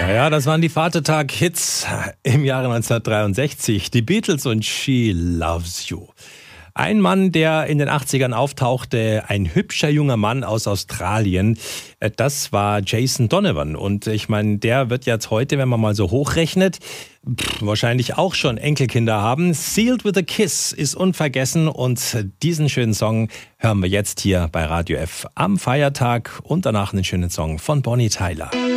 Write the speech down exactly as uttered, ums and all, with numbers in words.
Ja, ja, das waren die Vatertag-Hits im Jahre neunzehnhundertdreiundsechzig. Die Beatles und She Loves You. Ein Mann, der in den achtzigern auftauchte, ein hübscher junger Mann aus Australien, das war Jason Donovan. Und ich meine, der wird jetzt heute, wenn man mal so hochrechnet, wahrscheinlich auch schon Enkelkinder haben. Sealed with a Kiss ist unvergessen und diesen schönen Song hören wir jetzt hier bei Radio F am Feiertag und danach einen schönen Song von Bonnie Tyler.